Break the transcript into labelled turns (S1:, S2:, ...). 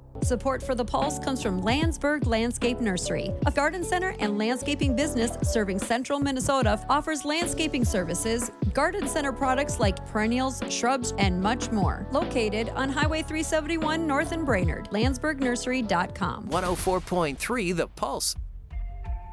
S1: Support for The Pulse comes from Landsberg Landscape Nursery, a garden center and landscaping business serving central Minnesota. Offers landscaping services, garden center products like perennials, shrubs, and much more. Located on Highway 371 North in Brainerd, landsbergnursery.com.
S2: 104.3 The Pulse.